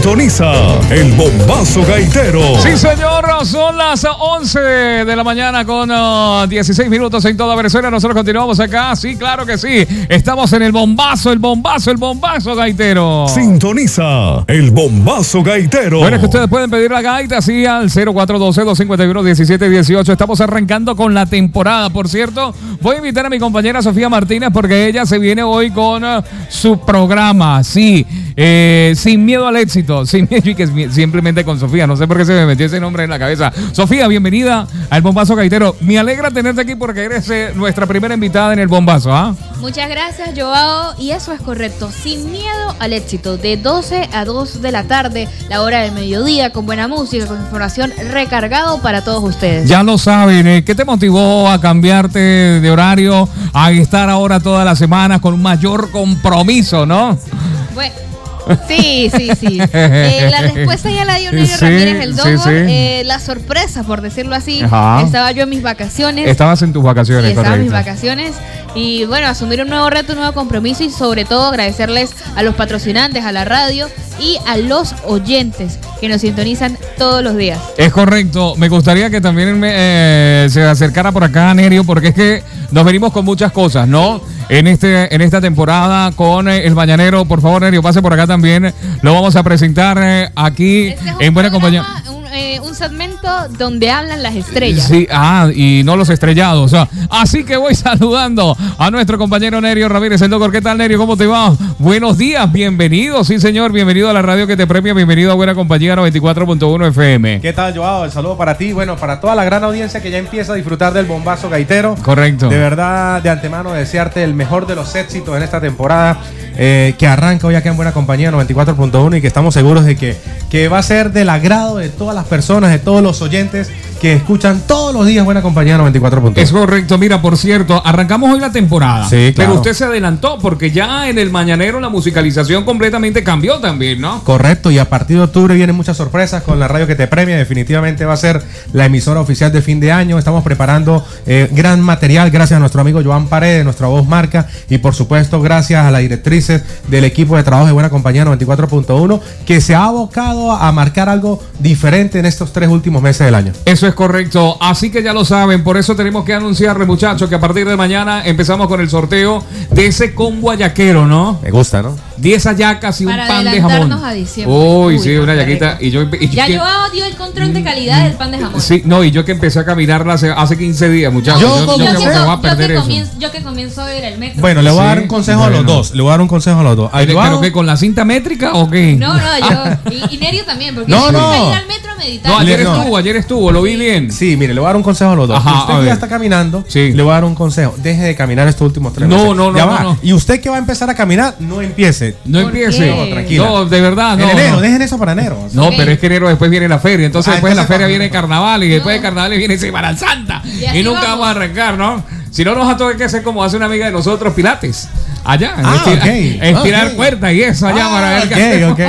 Sintoniza el bombazo gaitero. Sí, señor, son las 11 de la mañana con 16 minutos en toda Venezuela. Nosotros continuamos acá. Sí, claro que sí. Estamos en el bombazo gaitero. Sintoniza el bombazo gaitero. Bueno, es que ustedes pueden pedir la gaita así al 0412-251-1718. Estamos arrancando con la temporada. Por cierto, voy a invitar a mi compañera Sofía Martínez porque ella se viene hoy con su programa. Sí, sin miedo al éxito. Sin miedo, y que simplemente con Sofía. No sé por qué se me metió ese nombre en la cabeza. Sofía, bienvenida al Bombazo Gaitero. Me alegra tenerte aquí porque eres nuestra primera invitada en el Bombazo, ¿ah? Muchas gracias, Joao. Y eso es correcto. Sin miedo al éxito. De 12 a 2 de la tarde, la hora del mediodía, con buena música, con información recargado para todos ustedes. Ya lo saben. ¿Qué te motivó a cambiarte de horario, a estar ahora todas las semanas con un mayor compromiso, no? Bueno. Sí. La respuesta ya la dio Nerio Ramírez, el Dogo. Sí. La sorpresa, por decirlo así. Ajá. Estaba yo en mis vacaciones. Estabas en tus vacaciones, sí, estaba en mis correcto. vacaciones. Y bueno, asumir un nuevo reto, un nuevo compromiso y sobre todo agradecerles a los patrocinantes, a la radio y a los oyentes que nos sintonizan todos los días. Es correcto. Me gustaría que también se acercara por acá Nerio, porque es que nos venimos con muchas cosas, ¿no? En esta temporada con el Mañanero. Por favor, Nerio, pase por acá también. Lo vamos a presentar aquí en buena compañía. Un segmento donde hablan las estrellas. Sí, y no los estrellados. Así que voy saludando a nuestro compañero Nerio Ramírez, el Doctor. ¿Qué tal, Nerio? ¿Cómo te va? Buenos días, bienvenido. Sí, señor, bienvenido a la radio que te premia. Bienvenido a Buena Compañía 94.1 FM. ¿Qué tal, Joao? El saludo para ti. Bueno, para toda la gran audiencia que ya empieza a disfrutar del bombazo gaitero. Correcto. De verdad, de antemano, desearte el mejor de los éxitos en esta temporada que arranca hoy acá en Buena Compañía 94.1 y que estamos seguros de que va a ser del agrado de todas las personas, de todos los oyentes que escuchan todos los días Buena Compañía 94.1. Es correcto. Mira, por cierto, arrancamos hoy la temporada. Sí, claro. Pero usted se adelantó porque ya en el Mañanero la musicalización completamente cambió también, ¿no? Correcto, y a partir de octubre vienen muchas sorpresas con la radio que te premia. Definitivamente va a ser la emisora oficial de fin de año. Estamos preparando gran material gracias a nuestro amigo Joan Paredes, nuestra voz marca, y por supuesto gracias a las directrices del equipo de trabajo de Buena Compañía 94.1 que se ha abocado a marcar algo diferente en estos 3 últimos meses del año. Eso es correcto, así que ya lo saben, por eso tenemos que anunciarle, muchachos, que a partir de mañana empezamos con el sorteo de ese combo hallaquero, ¿no? Me gusta, ¿no? 10 hallacas y para un pan de adelantarnos jamón. a diciembre. Uy, sí, una hallaquita. Y yo ya Joao dio el control de calidad del pan de jamón. Sí, no, y yo que empecé a caminarla hace 15 días, muchachos. Yo creo que me voy a perder eso. Yo que comienzo a ir al metro. Bueno, le voy a dar un consejo a los dos. ¿Pero qué, con la cinta métrica o qué? No, y Nerio también, porque no. yo voy a ir al metro a meditar. No, ayer estuvo, lo vi bien. Sí, mire, le voy a dar un consejo a los dos. Ajá, usted ya está caminando, sí. Le voy a dar un consejo. Deje de caminar estos últimos 3 meses. No. Y usted que va a empezar a caminar, no empiece. No empiece. No, tranquila. No, de verdad, no. En enero, dejen eso para enero. No, okay. Pero es que enero después viene la feria. Entonces después de la feria viene carnaval. Y después de carnaval viene Semana Santa. Y nunca vamos a arrancar, ¿no? Si no, nos va a tener que hacer como hace una amiga de nosotros, Pilates. Allá. Estirar cuerdas y eso allá para ver qué Yo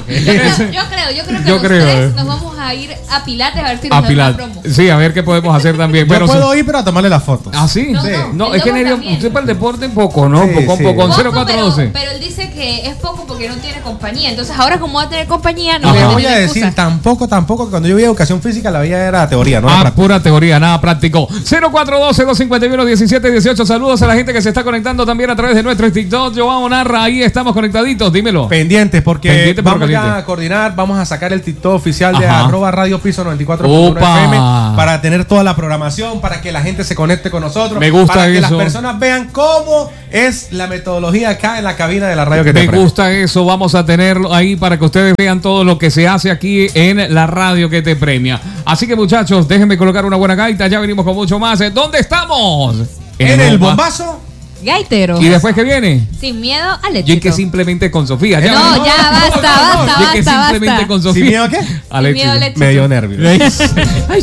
creo que los tres nos vamos a ir a Pilates a ver si nos dan una promo. Sí, a ver qué podemos hacer también. Yo puedo ir, pero a tomarle las fotos. ¿Ah, sí? No, es que Nerio, usted para el deporte un poco, ¿no? Sí, poco, con 0,412. Pero él dice que es poco porque no tiene compañía. Entonces ahora como va a tener compañía, no voy a decir tampoco. Cuando yo vi educación física, la vida era teoría, ¿no? Pura teoría, nada práctico. 0412-251-1718. Saludos a la gente que se está conectando también a través de nuestro TikTok. Joao Narra, ahí estamos conectaditos, dímelo. Pendientes, porque vamos ya a coordinar, vamos a sacar el TikTok oficial de @Radio Piso 94.1 FM para tener toda la programación, para que la gente se conecte con nosotros. Me gusta para que eso. las personas vean cómo es la metodología acá en la cabina de la radio que te Me gusta eso, vamos a tenerlo ahí para que ustedes vean todo lo que se hace aquí en la radio que te premia. Así que muchachos, déjenme colocar una buena gaita, ya venimos con mucho más. ¿Dónde estamos? En el bombazo gaitero. ¿Y después qué viene? Sin miedo al éxito. Y que simplemente con Sofía. Ya basta. Y que simplemente con Sofía. ¿Sin miedo a qué? Al éxito. Me dio nervios.